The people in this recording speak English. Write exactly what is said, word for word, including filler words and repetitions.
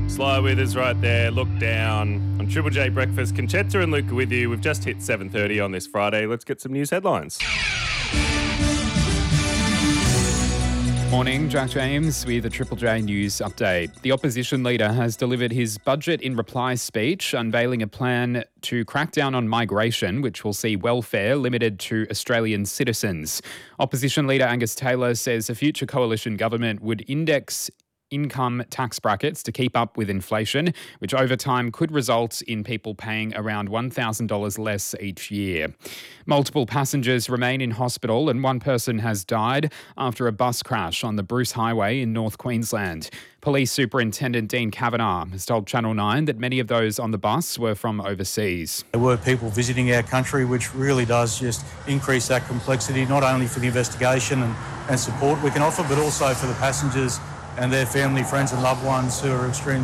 Slow with us right there. Look down on Triple J Breakfast. Conchetta and Luke are with you. We've just hit seven thirty on this Friday. Let's get some news headlines. Morning, Jack James with a Triple J News update. The opposition leader has delivered his budget in reply speech, unveiling a plan to crack down on migration, which will see welfare limited to Australian citizens. Opposition leader Angus Taylor says a future coalition government would index income tax brackets to keep up with inflation, which over time could result in people paying around one thousand dollars less each year. Multiple passengers remain in hospital and one person has died after a bus crash on the Bruce Highway in North Queensland. Police Superintendent Dean Kavanagh has told Channel nine that many of those on the bus were from overseas. There were people visiting our country, which really does just increase that complexity, not only for the investigation and, and support we can offer, but also for the passengers and their family, friends and loved ones who are extremely